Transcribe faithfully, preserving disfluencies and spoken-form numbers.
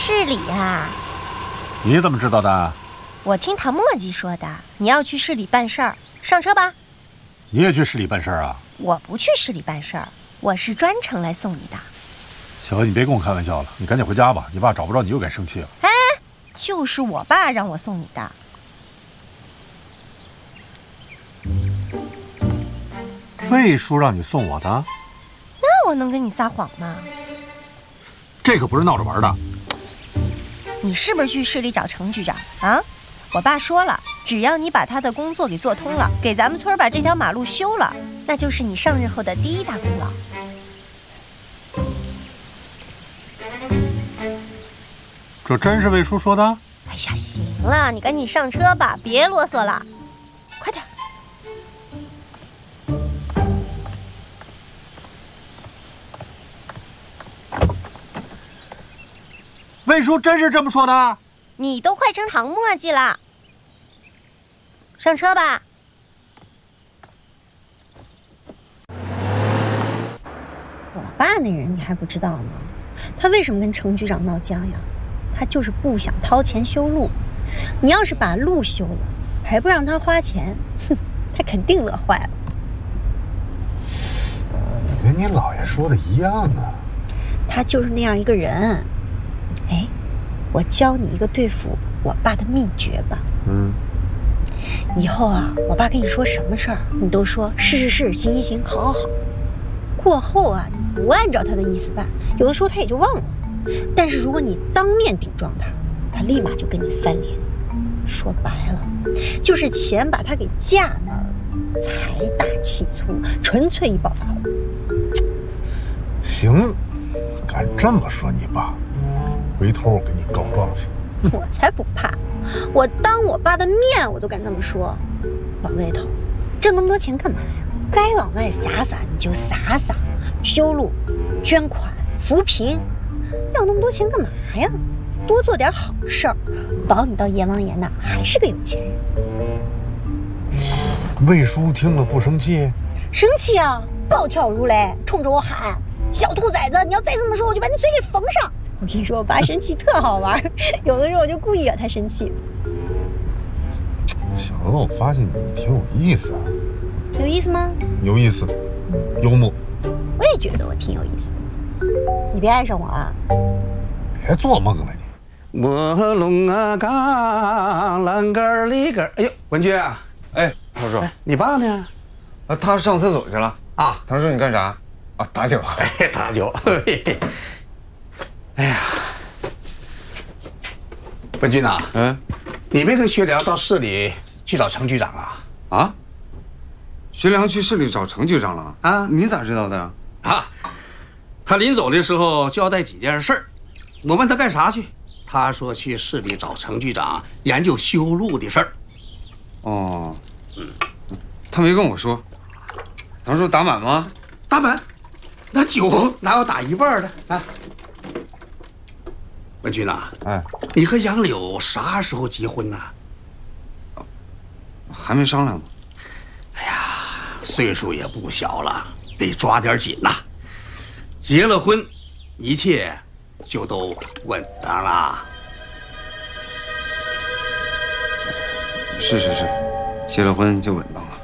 市里啊。 你怎么知道的？ 我听唐墨迹说的。你要去市里办事儿，上车吧。 你也去市里办事儿啊？ 我不去市里办事儿，我是专程来送你的。 小何，你别跟我开玩笑了，你赶紧回家吧，你爸找不着你又该生气了。 哎，就是我爸让我送你的。 魏叔让你送我的？ 那我能跟你撒谎吗？ 这可不是闹着玩的。 你是不是去市里找程局长啊？我爸说了，只要你把他的工作给做通了，给咱们村把这条马路修了，那就是你上任后的第一大功劳。 这真是魏叔说的？ 哎呀，行了，你赶紧上车吧，别啰嗦了，快点。 魏叔真是这么说的？ 你都快成唐墨迹了，上车吧。我爸那人你还不知道吗？他为什么跟程局长闹僵呀？他就是不想掏钱修路。你要是把路修了，还不让他花钱，哼，他肯定乐坏了。 你跟你姥爷说的一样啊。 他就是那样一个人。哎，我教你一个对付我爸的秘诀吧。 嗯。 以后啊，我爸跟你说什么事儿，你都说是是是，行行行，好好好。过后啊，你不按照他的意思办，有的时候他也就忘了。但是如果你当面顶撞他，他立马就跟你翻脸。说白了，就是钱把他给架那儿了，财大气粗，纯粹一暴发户。 行，敢这么说你爸，回头我给你告状去。 我才不怕，我当我爸的面我都敢这么说。老魏头，挣那么多钱干嘛呀？该往外撒撒你就撒撒，修路、捐款、扶贫，要那么多钱干嘛呀？多做点好事儿，保你到阎王爷那还是个有钱人。 魏叔听了不生气？ 生气啊，暴跳如雷，冲着我喊：“小兔崽子，你要再这么说，我就把你嘴给缝上！”我跟你说，我爸生气特好玩，有的时候我就故意惹他生气。 小鹅，我发现你挺有意思啊。 有意思吗？ 有意思，幽默。 我也觉得我挺有意思的。你别爱上我啊！ 别做梦了你。 卧龙啊，嘎栏杆里杆。哎呦，文军啊！ 哎，老叔， 你爸呢？ 啊，他上厕所去了啊。 他说你干啥？啊，打酒。 哎，打酒。哎呀，文军呐， 嗯， 你没跟薛良到市里去找程局长啊？ 啊？薛良去市里找程局长了啊？你咋知道的呀？ 啊，他临走的时候交代几件事儿，我问他干啥去，他说去市里找程局长研究修路的事儿。 哦，嗯，他没跟我说。他说打满吗？ 打满，那酒哪有打一半的啊？文军呐， 哎， 你和杨柳啥时候结婚呢？ 还没商量呢。 哎呀，岁数也不小了，得抓点紧呐。结了婚，一切就都稳当了。 是是是，结了婚就稳当了。